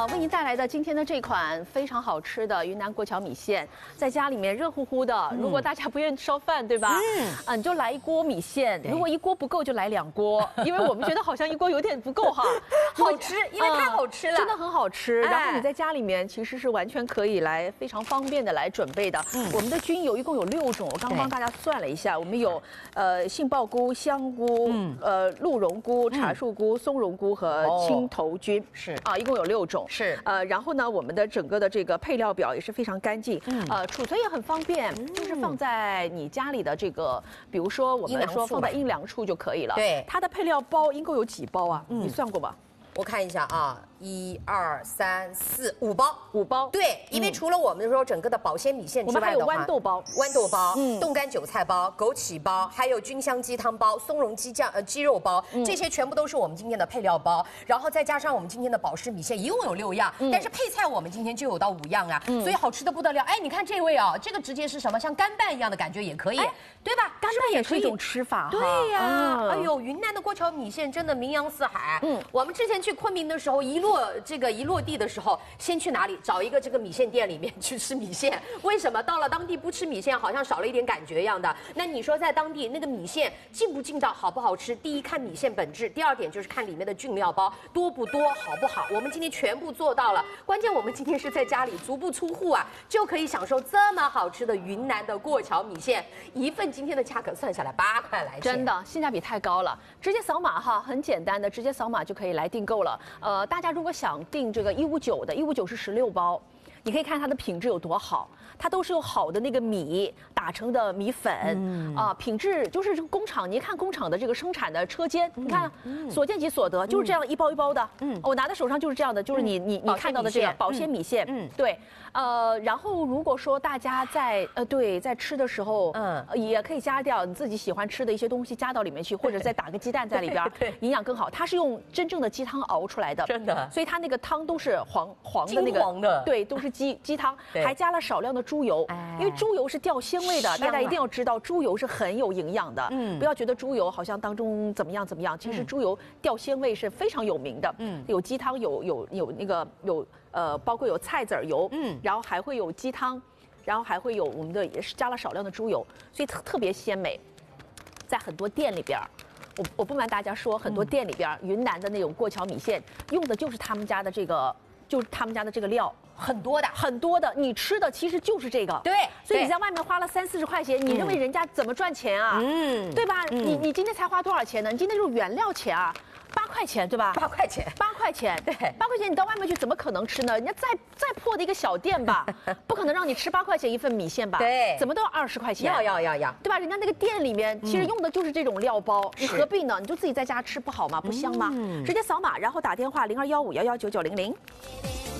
为您带来的今天的这款非常好吃的云南过桥米线，在家里面热乎乎的。如果大家不愿意烧饭，对吧？你就来一锅米线。如果一锅不够，就来2锅，因为我们觉得好像一锅有点不够哈。 好吃，因为太好吃了， 真的很好吃。然后你在家里面其实是完全可以来非常方便的来准备的。我们的菌油一共有6种，我刚帮大家算了一下，我们有杏鲍菇、香菇、鹿茸菇、茶树菇、松茸菇和青头菌， 是啊，一共有6种。 是然后呢，我们的整个的这个配料表也是非常干净，储存也很方便，就是放在你家里的这个，比如说我们说放在阴凉处就可以了。 对， 它的配料包一共有几包啊？你算过吧？ 我看一下啊，1、2、3、4、5包 ，5包。 对，因为除了我们说整个的保鲜米线之外的话， 我们还有豌豆包、 冻干韭菜包、枸杞包，还有菌香鸡汤包、松茸鸡肉包，这些全部都是我们今天的配料包。然后再加上我们今天的保湿米线，一共有6样，但是配菜我们今天就有到5样啊，所以好吃的不得了。哎，你看这位啊，这个直接是什么？像干拌一样的感觉也可以，对吧？ 干拌也是一种吃法。 对呀，哎呦，云南的过桥米线真的名扬四海。我们之前去昆明的时候，一落地的时候，先去哪里找一个这个米线店里面去吃米线？为什么到了当地不吃米线，好像少了一点感觉一样的？那你说在当地那个米线劲不劲道，好不好吃？第一看米线本质，第2点就是看里面的菌料包多不多，好不好？我们今天全部做到了。关键我们今天是在家里足不出户啊，就可以享受这么好吃的云南的过桥米线。一份今天的价格算下来8块来钱， 真的性价比太高了。直接扫码哈，很简单的，直接扫码就可以来订购了。大家如果想订这个159的，159是16包，你可以看它的品质有多好，它都是用好的那个米打成的米粉，品质就是工厂，你一看工厂的这个生产的车间，你看所见即所得，就是这样一包一包的。我拿在手上就是这样的，就是你看到的这个保鲜米线，对。然后如果说大家在吃的时候，也可以加掉你自己喜欢吃的一些东西加到里面去，或者再打个鸡蛋在里边，营养更好。它是用真正的鸡汤熬出来的， 真的， 所以它那个汤都是黄的那个，金黄的，对，都是鸡汤，还加了少量的猪油，因为猪油是调鲜味的，大家一定要知道猪油是很有营养的，不要觉得猪油好像当中怎么样，其实猪油调鲜味是非常有名的，有鸡汤，有那个包括有菜籽油，然后还会有鸡汤，然后还会有我们的也是加了少量的猪油，所以特别鲜美。在很多店里边，我不瞒大家说，很多店里边云南的那种过桥米线用的就是他们家的这个料，很多的，你吃的其实就是这个。 对， 所以你在外面花了30、40块钱，你认为人家怎么赚钱啊？对吧？你今天才花多少钱呢？你今天就是原料钱啊。8块钱对吧 ？8块钱 ，8块钱， 对 ，8块钱你到外面去怎么可能吃呢？人家再破的一个小店吧，不可能让你吃8块钱一份米线吧？ 对， 怎么都要20块钱。 要， 对吧？人家那个店里面其实用的就是这种料包，你何必呢？你就自己在家吃不好吗？不香吗？直接扫码，然后打电话0215119900。